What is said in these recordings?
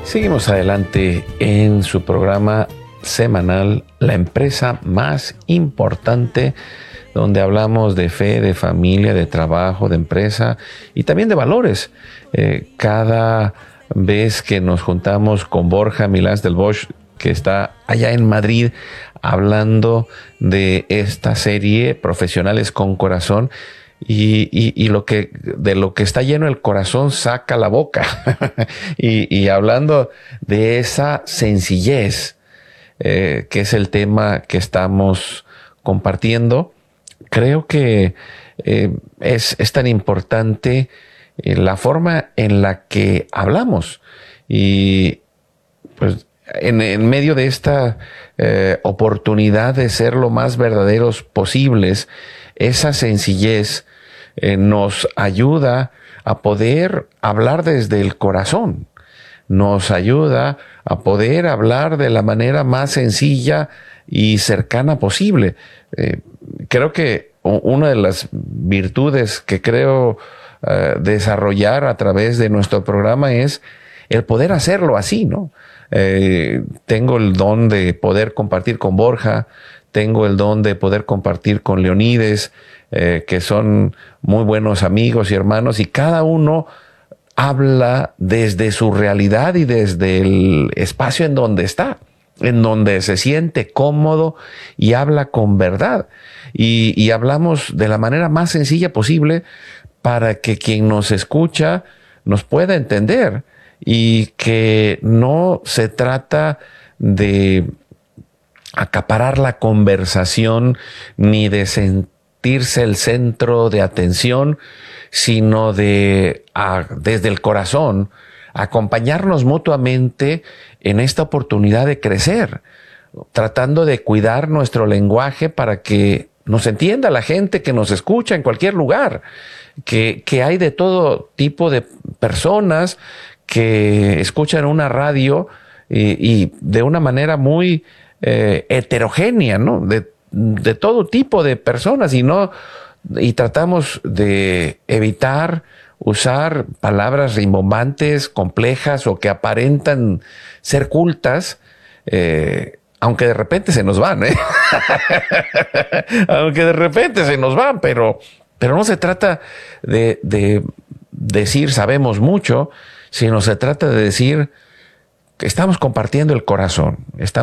Seguimos adelante en su programa semanal, La Empresa Más Importante, donde hablamos de fe, de familia, de trabajo, de empresa y también de valores. Cada vez que nos juntamos con Borja Milans del Bosch, que está allá en Madrid, hablando de esta serie Profesionales con Corazón, y de lo que está lleno el corazón saca la boca. y hablando de esa sencillez, que es el tema que estamos compartiendo, creo que es tan importante la forma en la que hablamos. Y pues en medio de esta oportunidad de ser lo más verdaderos posibles, esa sencillez nos ayuda a poder hablar desde el corazón, nos ayuda a poder hablar de la manera más sencilla y cercana posible. Creo que una de las virtudes que creo desarrollar a través de nuestro programa es el poder hacerlo así, ¿no? Tengo el don de poder compartir con Borja, tengo el don de poder compartir con Leonides, que son muy buenos amigos y hermanos, y cada uno habla desde su realidad y desde el espacio en donde está, en donde se siente cómodo y habla con verdad. Y hablamos de la manera más sencilla posible para que quien nos escucha nos pueda entender, y que no se trata de acaparar la conversación ni de sentirse el centro de atención, sino de desde el corazón acompañarnos mutuamente en esta oportunidad de crecer, tratando de cuidar nuestro lenguaje para que nos entienda la gente que nos escucha en cualquier lugar, que hay de todo tipo de personas que escuchan una radio y de una manera muy heterogénea, ¿no? De todo tipo de personas, y tratamos de evitar usar palabras rimbombantes, complejas o que aparentan ser cultas, aunque de repente se nos van, aunque de repente se nos van, pero no se trata de decir sabemos mucho, sino se trata de decir que estamos compartiendo el corazón,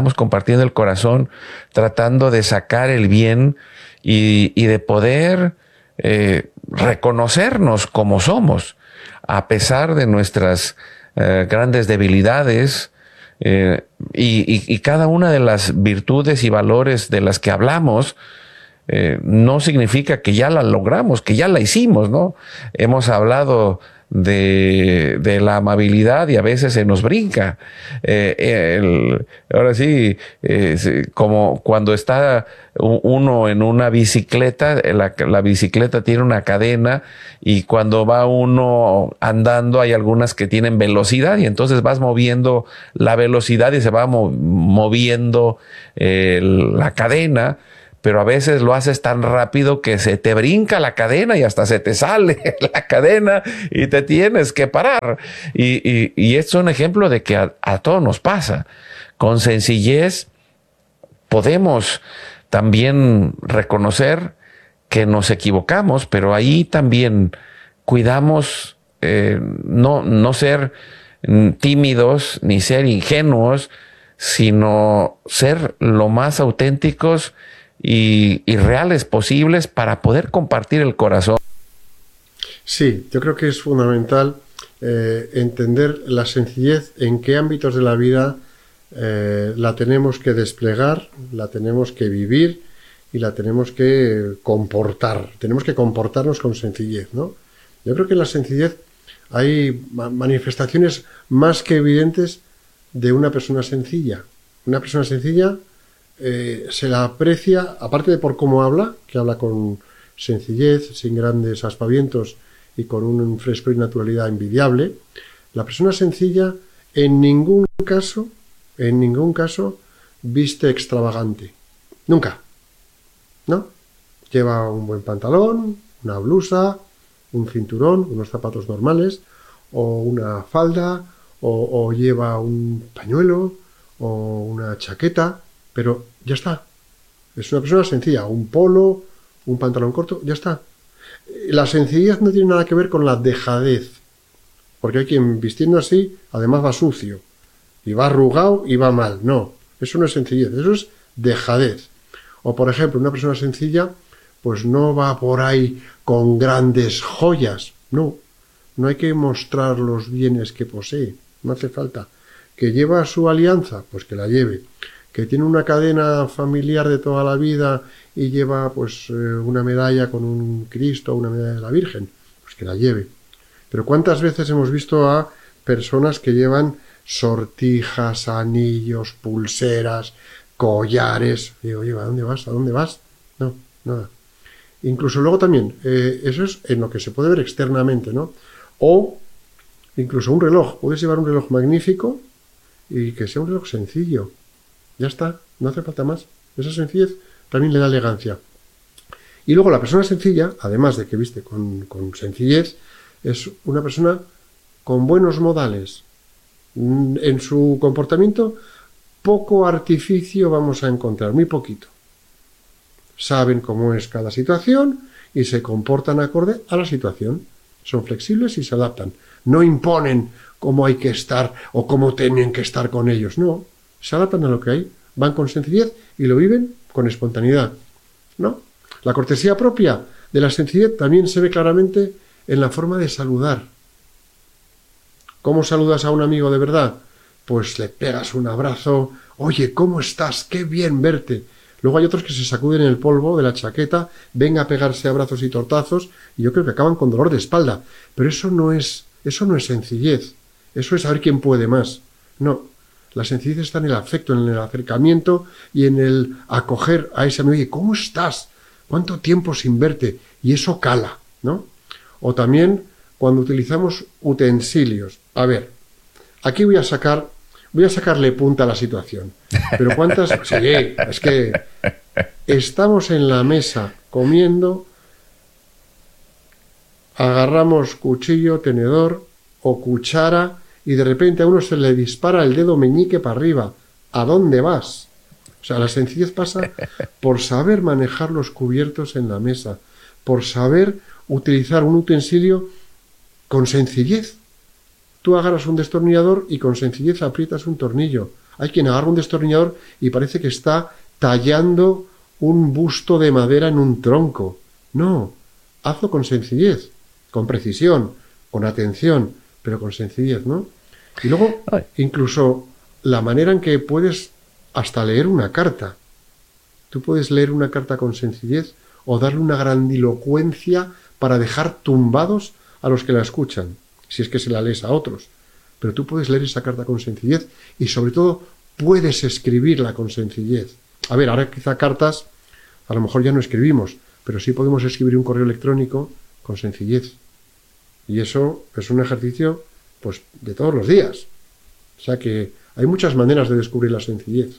tratando de sacar el bien y de poder reconocernos como somos, a pesar de nuestras grandes debilidades, y cada una de las virtudes y valores de las que hablamos. No significa que ya la logramos, que ya la hicimos, ¿no? Hemos hablado de la amabilidad y a veces se nos brinca. Ahora sí, como cuando está uno en una bicicleta, la bicicleta tiene una cadena, y cuando va uno andando hay algunas que tienen velocidad, y entonces vas moviendo la velocidad y se va moviendo la cadena. Pero a veces lo haces tan rápido que se te brinca la cadena y hasta se te sale la cadena y te tienes que parar. Y es un ejemplo de que a todos nos pasa. Con sencillez podemos también reconocer que nos equivocamos, pero ahí también cuidamos no ser tímidos ni ser ingenuos, sino ser lo más auténticos y reales posibles para poder compartir el corazón. Sí, yo creo que es fundamental entender la sencillez, en qué ámbitos de la vida la tenemos que desplegar, la tenemos que vivir y la tenemos que comportar. Tenemos que comportarnos con sencillez, ¿no? Yo creo que en la sencillez hay manifestaciones más que evidentes de una persona sencilla. Una persona sencilla se la aprecia, aparte de por cómo habla, que habla con sencillez, sin grandes aspavientos y con un frescor y naturalidad envidiable. La persona sencilla en ningún caso viste extravagante. Nunca. ¿No? Lleva un buen pantalón, una blusa, un cinturón, unos zapatos normales, o una falda, o lleva un pañuelo o una chaqueta, pero ya está. Es una persona sencilla, un polo, un pantalón corto, ya está. La sencillez no tiene nada que ver con la dejadez, porque hay quien vistiendo así, además va sucio, y va arrugado y va mal. No, eso no es sencillez, eso es dejadez. O por ejemplo, una persona sencilla, pues no va por ahí con grandes joyas, no hay que mostrar los bienes que posee, no hace falta. Que lleva su alianza, pues que la lleve. Que tiene una cadena familiar de toda la vida y lleva pues una medalla con un Cristo, una medalla de la Virgen, pues que la lleve. Pero ¿cuántas veces hemos visto a personas que llevan sortijas, anillos, pulseras, collares? Digo, oye, ¿a dónde vas? ¿A dónde vas? No, nada. Incluso luego también, eso es en lo que se puede ver externamente, ¿no? O incluso un reloj. Puedes llevar un reloj magnífico y que sea un reloj sencillo. Ya está, no hace falta más. Esa sencillez también le da elegancia. Y luego la persona sencilla, además de que viste con sencillez, es una persona con buenos modales. En su comportamiento, poco artificio vamos a encontrar, muy poquito. Saben cómo es cada situación y se comportan acorde a la situación. Son flexibles y se adaptan. No imponen cómo hay que estar o cómo tienen que estar con ellos. No, se adaptan a lo que hay. Van con sencillez y lo viven con espontaneidad. ¿No? La cortesía propia de la sencillez también se ve claramente en la forma de saludar. ¿Cómo saludas a un amigo de verdad? Pues le pegas un abrazo. Oye, ¿cómo estás? ¡Qué bien verte! Luego hay otros que se sacuden el polvo de la chaqueta, ven a pegarse abrazos y tortazos, y yo creo que acaban con dolor de espalda. Pero eso no es sencillez. Eso es saber quién puede más. No. La sencillez está en el afecto, en el acercamiento y en el acoger a ese amigo. Oye, ¿cómo estás? ¿Cuánto tiempo sin verte? Y eso cala, ¿no? O también cuando utilizamos utensilios. A ver, aquí voy a sacarle punta a la situación. Pero ¿cuántas? Sí, es que estamos en la mesa comiendo, agarramos cuchillo, tenedor o cuchara y de repente a uno se le dispara el dedo meñique para arriba. ¿A dónde vas? O sea, la sencillez pasa por saber manejar los cubiertos en la mesa, por saber utilizar un utensilio con sencillez. Tú agarras un destornillador y con sencillez aprietas un tornillo. Hay quien agarra un destornillador y parece que está tallando un busto de madera en un tronco. No, hazlo con sencillez, con precisión, con atención, pero con sencillez, ¿no? Y luego, incluso la manera en que puedes hasta leer una carta. Tú puedes leer una carta con sencillez o darle una grandilocuencia para dejar tumbados a los que la escuchan, si es que se la lees a otros. Pero tú puedes leer esa carta con sencillez y sobre todo puedes escribirla con sencillez. A ver, ahora quizá cartas a lo mejor ya no escribimos, pero sí podemos escribir un correo electrónico con sencillez. Y eso es un ejercicio pues de todos los días. O sea que hay muchas maneras de descubrir la sencillez.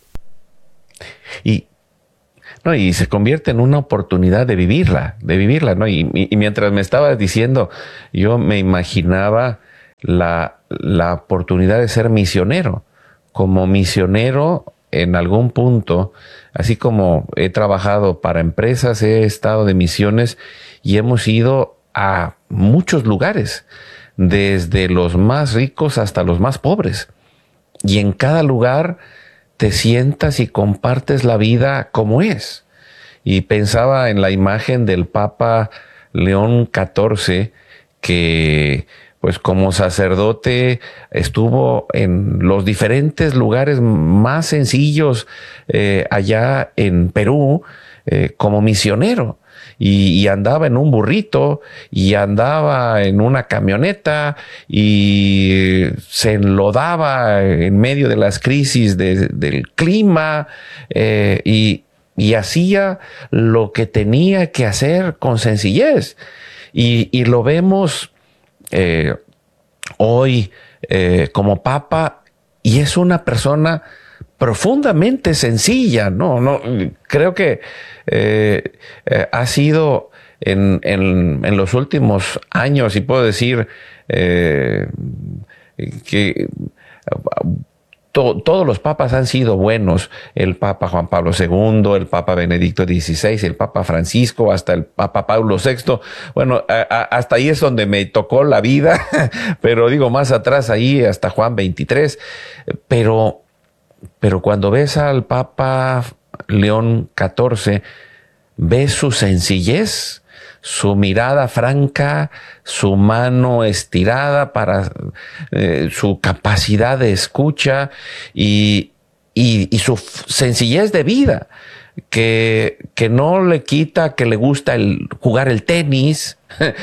Y se convierte en una oportunidad de vivirla, ¿no? Y mientras me estabas diciendo, yo me imaginaba la oportunidad de ser misionero. Como misionero, en algún punto, así como he trabajado para empresas, he estado de misiones y hemos ido a muchos lugares, desde los más ricos hasta los más pobres. Y en cada lugar te sientas y compartes la vida como es. Y pensaba en la imagen del Papa León XIV, que pues como sacerdote estuvo en los diferentes lugares más sencillos allá en Perú como misionero. Y andaba en un burrito y andaba en una camioneta y se enlodaba en medio de las crisis del clima y hacía lo que tenía que hacer con sencillez. Y lo vemos hoy como Papa y es una persona profundamente sencilla, no creo que ha sido en los últimos años, y puedo decir que todos los papas han sido buenos, el Papa Juan Pablo II, el Papa Benedicto XVI, el Papa Francisco, hasta el Papa Pablo VI. Bueno, hasta ahí es donde me tocó la vida, pero digo, más atrás ahí hasta Juan XXIII. Pero cuando ves al Papa León XIV, ves su sencillez, su mirada franca, su mano estirada para su capacidad de escucha y su sencillez de vida, que no le quita que le gusta jugar el tenis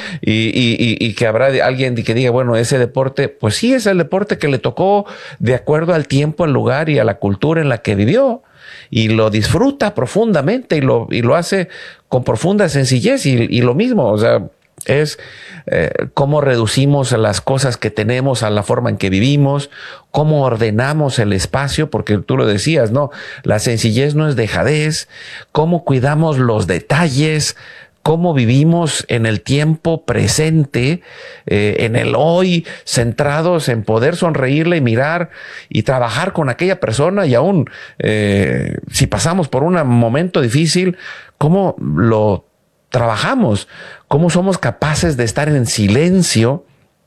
y que habrá alguien que diga, bueno, ese deporte, pues sí, es el deporte que le tocó de acuerdo al tiempo, al lugar y a la cultura en la que vivió. Y lo disfruta profundamente y lo hace con profunda sencillez y lo mismo, o sea, es cómo reducimos las cosas que tenemos a la forma en que vivimos, cómo ordenamos el espacio, porque tú lo decías, ¿no? La sencillez no es dejadez, cómo cuidamos los detalles, cómo vivimos en el tiempo presente, en el hoy, centrados en poder sonreírle y mirar y trabajar con aquella persona, y aún si pasamos por un momento difícil, cómo lo trabajamos, cómo somos capaces de estar en silencio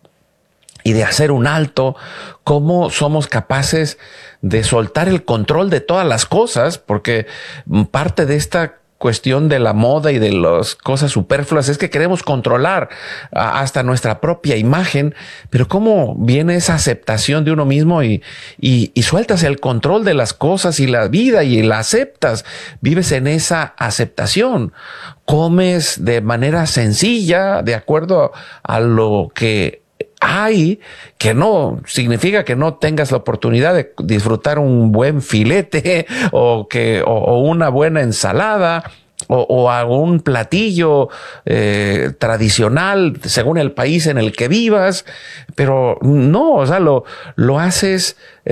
y de hacer un alto, cómo somos capaces de soltar el control de todas las cosas, porque parte de esta cuestión de la moda y de las cosas superfluas es que queremos controlar hasta nuestra propia imagen, pero cómo viene esa aceptación de uno mismo y sueltas el control de las cosas y la vida y la aceptas, vives en esa aceptación, comes de manera sencilla de acuerdo a lo que hay, que no significa que no tengas la oportunidad de disfrutar un buen filete o una buena ensalada o algún platillo tradicional según el país en el que vivas, pero no, o sea, lo haces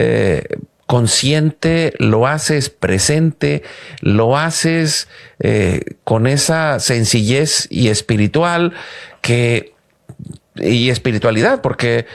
consciente, lo haces presente, lo haces con esa sencillez y espiritualidad, porque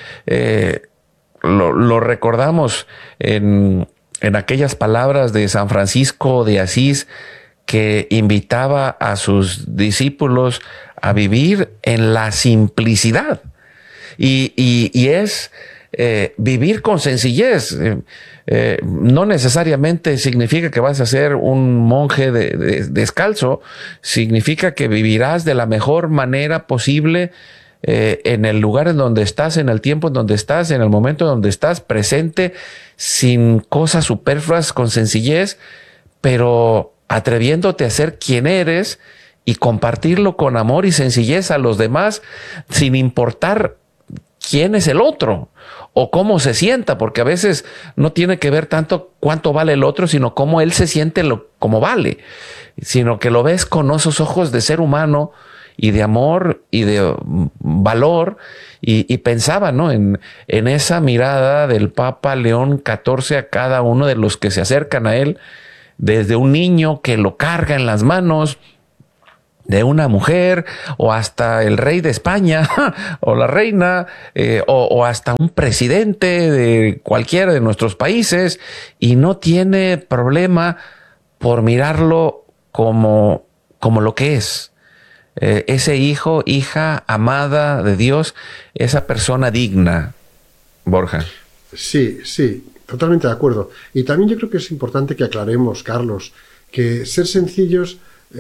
lo recordamos en aquellas palabras de San Francisco de Asís, que invitaba a sus discípulos a vivir en la simplicidad. Y es vivir con sencillez. No necesariamente significa que vas a ser un monje descalzo, significa que vivirás de la mejor manera posible en el lugar en donde estás, en el tiempo en donde estás, en el momento en donde estás, presente, sin cosas superfluas, con sencillez, pero atreviéndote a ser quien eres y compartirlo con amor y sencillez a los demás, sin importar quién es el otro o cómo se sienta, porque a veces no tiene que ver tanto cuánto vale el otro, sino cómo él se siente como vale, sino que lo ves con esos ojos de ser humano y de amor y de valor, y pensaba, ¿no?, en esa mirada del Papa León XIV a cada uno de los que se acercan a él, desde un niño que lo carga en las manos, de una mujer, o hasta el rey de España o la reina, o hasta un presidente de cualquiera de nuestros países, y no tiene problema por mirarlo como lo que es. Ese hijo, hija amada de Dios, esa persona digna, Borja. Sí, totalmente de acuerdo. Y también yo creo que es importante que aclaremos, Carlos, que ser sencillos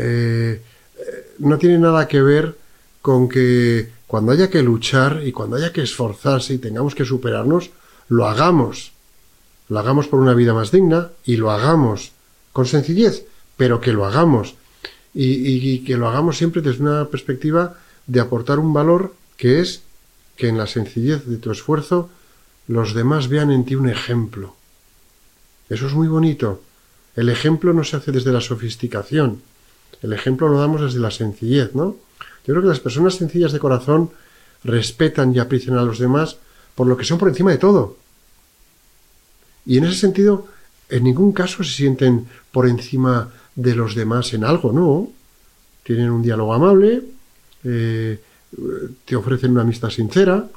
no tiene nada que ver con que cuando haya que luchar y cuando haya que esforzarse y tengamos que superarnos, lo hagamos. Lo hagamos por una vida más digna y lo hagamos con sencillez, pero que lo hagamos. Y que lo hagamos siempre desde una perspectiva de aportar un valor, que es que en la sencillez de tu esfuerzo los demás vean en ti un ejemplo. Eso es muy bonito. El ejemplo no se hace desde la sofisticación. El ejemplo lo damos desde la sencillez, ¿no? Yo creo que las personas sencillas de corazón respetan y aprecian a los demás por lo que son por encima de todo. Y en ese sentido, en ningún caso se sienten por encima de los demás en algo, ¿no? Tienen un diálogo amable, te ofrecen una amistad sincera,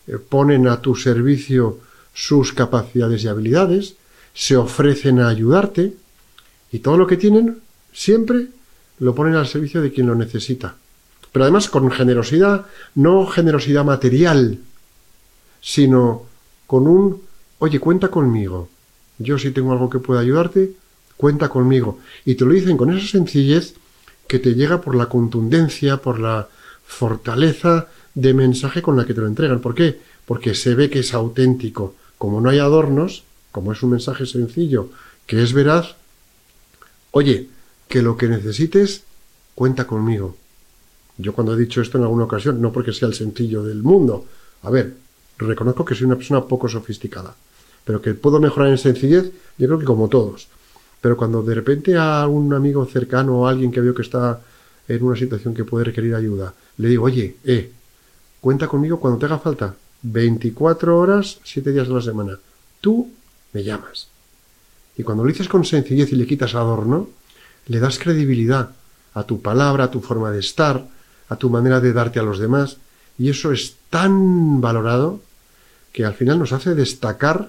ponen a tu servicio sus capacidades y habilidades, se ofrecen a ayudarte y todo lo que tienen siempre lo ponen al servicio de quien lo necesita. Pero además con generosidad, no generosidad material, sino con un, oye, cuenta conmigo. Yo si tengo algo que pueda ayudarte, cuenta conmigo. Y te lo dicen con esa sencillez que te llega por la contundencia, por la fortaleza de mensaje con la que te lo entregan. ¿Por qué? Porque se ve que es auténtico. Como no hay adornos, como es un mensaje sencillo, que es veraz, oye, que lo que necesites, cuenta conmigo. Yo cuando he dicho esto en alguna ocasión, no porque sea el sencillo del mundo, a ver, reconozco que soy una persona poco sofisticada, pero que puedo mejorar en sencillez, yo creo que como todos. Pero cuando de repente a un amigo cercano o a alguien que veo que está en una situación que puede requerir ayuda, le digo, oye, cuenta conmigo cuando te haga falta, 24 horas, 7 días de la semana. Tú me llamas. Y cuando lo dices con sencillez y le quitas adorno, le das credibilidad a tu palabra, a tu forma de estar, a tu manera de darte a los demás. Y eso es tan valorado que al final nos hace destacar.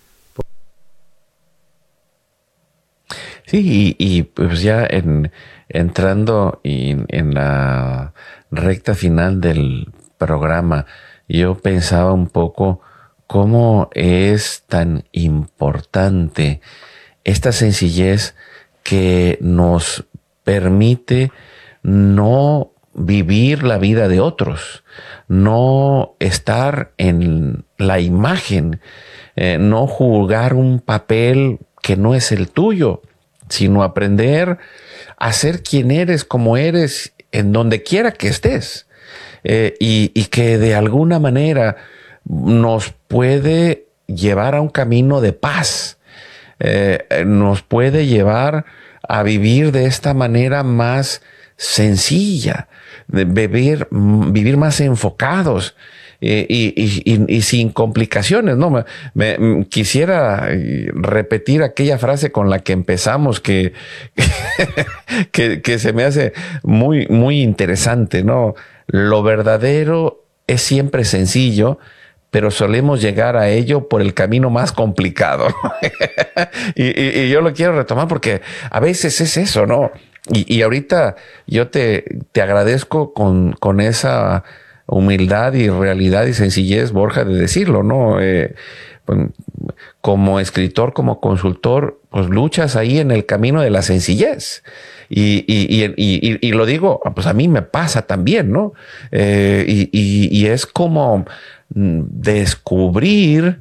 Sí, y pues ya entrando en la recta final del programa, yo pensaba un poco cómo es tan importante esta sencillez que nos permite no vivir la vida de otros, no estar en la imagen, no jugar un papel que no es el tuyo, sino aprender a ser quien eres, como eres, en donde quiera que estés, y que de alguna manera nos puede llevar a un camino de paz, nos puede llevar a vivir de esta manera más sencilla, de vivir más enfocados y sin complicaciones, ¿no? Quisiera repetir aquella frase con la que empezamos que se me hace muy, muy interesante, ¿no? Lo verdadero es siempre sencillo, pero solemos llegar a ello por el camino más complicado. y yo lo quiero retomar porque a veces es eso, ¿no? Y ahorita yo te agradezco con esa humildad y realidad y sencillez, Borja, de decirlo, ¿no? Como escritor, como consultor, pues luchas ahí en el camino de la sencillez. Y lo digo, pues a mí me pasa también, ¿no? Y es como descubrir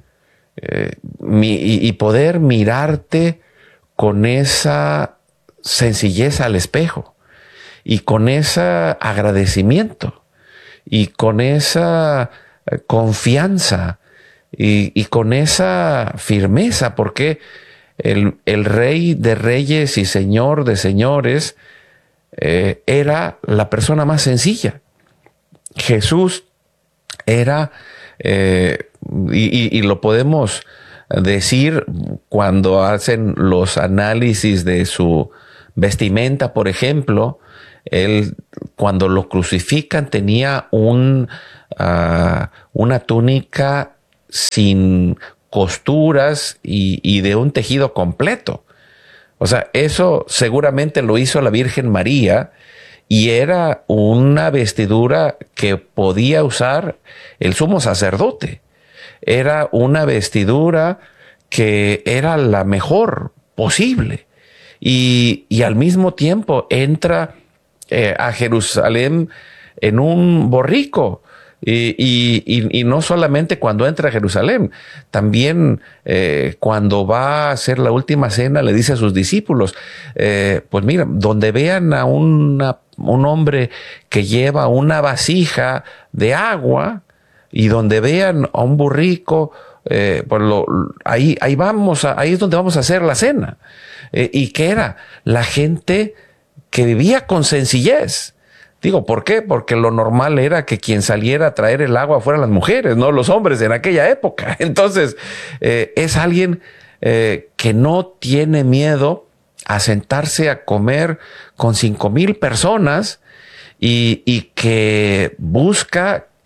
y poder mirarte con esa sencillez al espejo y con ese agradecimiento y con esa confianza y con esa firmeza, porque el Rey de Reyes y Señor de Señores era la persona más sencilla. Jesús era, y lo podemos decir cuando hacen los análisis de su vestimenta, por ejemplo, él cuando lo crucifican tenía una túnica sin costuras y de un tejido completo. O sea, eso seguramente lo hizo la Virgen María y era una vestidura que podía usar el sumo sacerdote. Era una vestidura que era la mejor posible. Y al mismo tiempo entra a Jerusalén en un borrico. Y no solamente cuando entra a Jerusalén, también cuando va a hacer la última cena le dice a sus discípulos, pues mira, donde vean a un hombre que lleva una vasija de agua y donde vean a un burrico, pues ahí es donde vamos a hacer la cena. ¿Y qué era? La gente que vivía con sencillez. Digo, ¿por qué? Porque lo normal era que quien saliera a traer el agua fueran las mujeres, no los hombres en aquella época. Entonces, es alguien que no tiene miedo a sentarse a comer con 5,000 personas y que busca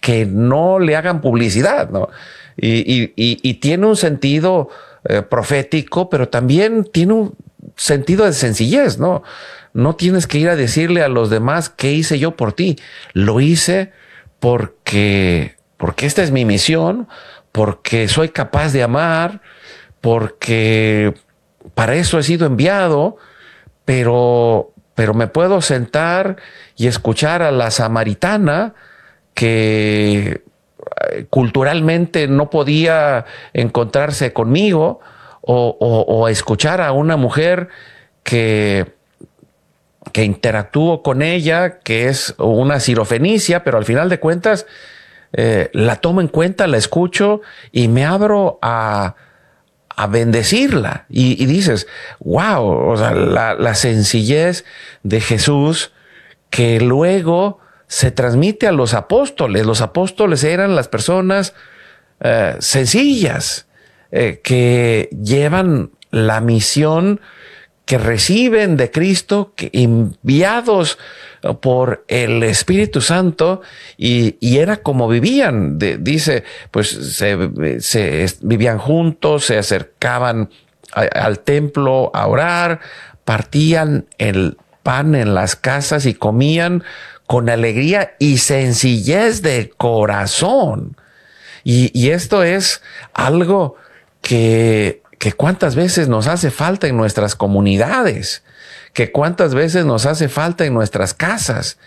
que no le hagan publicidad, ¿no? Y tiene un sentido profético, pero también tiene un sentido de sencillez, ¿no? No tienes que ir a decirle a los demás qué hice yo por ti. Lo hice porque esta es mi misión, porque soy capaz de amar, porque para eso he sido enviado, pero me puedo sentar y escuchar a la samaritana que culturalmente no podía encontrarse conmigo, o escuchar a una mujer que interactúo con ella, que es una sirofenicia, pero al final de cuentas la tomo en cuenta, la escucho y me abro a bendecirla. Y dices, wow, o sea, la sencillez de Jesús que luego se transmite a los apóstoles. Los apóstoles eran las personas sencillas que llevan la misión que reciben de Cristo, que enviados por el Espíritu Santo, y era como vivían. Dice, pues vivían juntos, se acercaban al templo a orar, partían el pan en las casas y comían con alegría y sencillez de corazón. Y esto es algo que cuántas veces nos hace falta en nuestras comunidades, que cuántas veces nos hace falta en nuestras casas,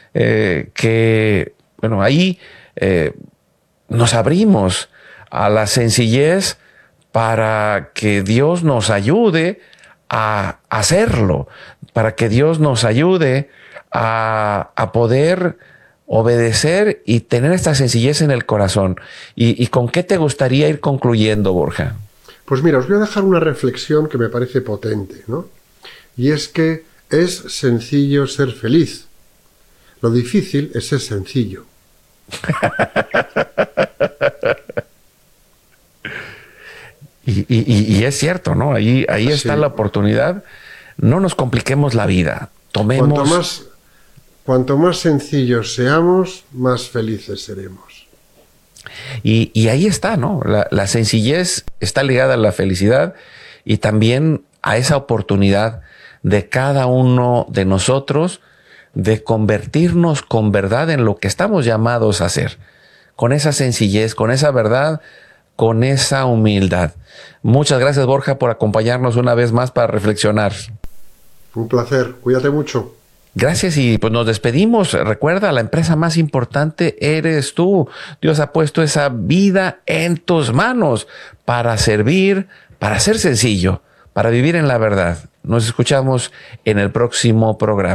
ahí nos abrimos a la sencillez para que Dios nos ayude a hacerlo, para que Dios nos ayude a poder obedecer y tener esta sencillez en el corazón. ¿Y con qué te gustaría ir concluyendo, Borja? Pues mira, os voy a dejar una reflexión que me parece potente, ¿no? Y es que es sencillo ser feliz. Lo difícil es ser sencillo. Y es cierto, ¿no? Ahí está la oportunidad. No nos compliquemos la vida. Tomemos... Cuanto más sencillos seamos, más felices seremos. Y ahí está, ¿no? La sencillez está ligada a la felicidad y también a esa oportunidad de cada uno de nosotros de convertirnos con verdad en lo que estamos llamados a hacer. Con esa sencillez, con esa verdad, con esa humildad. Muchas gracias, Borja, por acompañarnos una vez más para reflexionar. Un placer. Cuídate mucho. Gracias, y pues nos despedimos. Recuerda, la empresa más importante eres tú. Dios ha puesto esa vida en tus manos para servir, para ser sencillo, para vivir en la verdad. Nos escuchamos en el próximo programa.